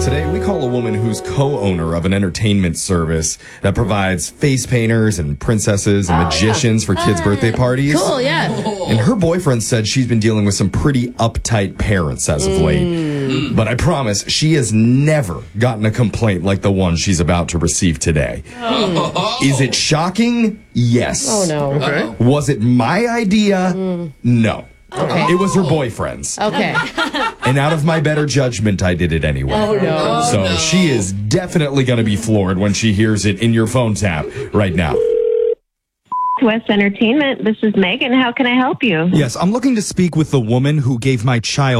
Today, we call a woman who's co-owner of an entertainment service that provides face painters and princesses and magicians for kids' birthday parties. Cool, yeah. And her boyfriend said she's been dealing with some pretty uptight parents as of late. But I promise, she has never gotten a complaint like the one she's about to receive today. Is it shocking? Yes. Oh, no. Okay. Was it my idea? No. Okay. It was her boyfriend's. Okay. And out of my better judgment, I did it anyway. Oh, no. So she is definitely going to be floored when she hears it in your phone tap right now. West Entertainment. This is Megan. How can I help you? Yes, I'm looking to speak with the woman who gave my child